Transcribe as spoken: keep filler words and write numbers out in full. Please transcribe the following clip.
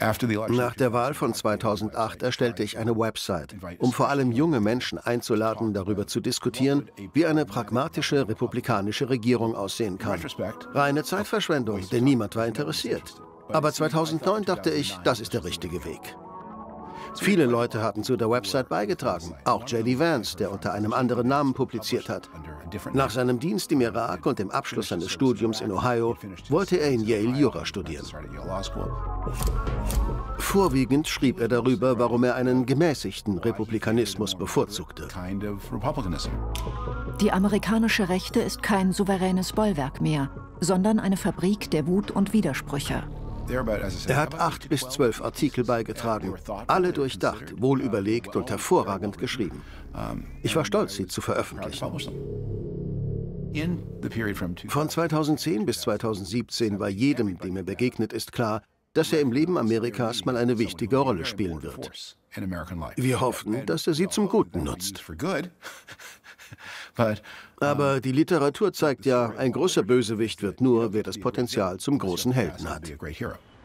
Nach der Wahl von zweitausendacht erstellte ich eine Website, um vor allem junge Menschen einzuladen, darüber zu diskutieren, wie eine pragmatische republikanische Regierung aussehen kann. Reine Zeitverschwendung, denn niemand war interessiert. Aber zweitausendneun dachte ich, das ist der richtige Weg. Viele Leute hatten zu der Website beigetragen, auch J D Vance, der unter einem anderen Namen publiziert hat. Nach seinem Dienst im Irak und dem Abschluss seines Studiums in Ohio wollte er in Yale Jura studieren. Vorwiegend schrieb er darüber, warum er einen gemäßigten Republikanismus bevorzugte. Die amerikanische Rechte ist kein souveränes Bollwerk mehr, sondern eine Fabrik der Wut und Widersprüche. Er hat acht bis zwölf Artikel beigetragen, alle durchdacht, wohlüberlegt und hervorragend geschrieben. Ich war stolz, sie zu veröffentlichen. Von zweitausendzehn bis zweitausendsiebzehn war jedem, dem er begegnet ist, klar, dass er im Leben Amerikas mal eine wichtige Rolle spielen wird. Wir hoffen, dass er sie zum Guten nutzt. Aber die Literatur zeigt ja, ein großer Bösewicht wird nur, wer das Potenzial zum großen Helden hat.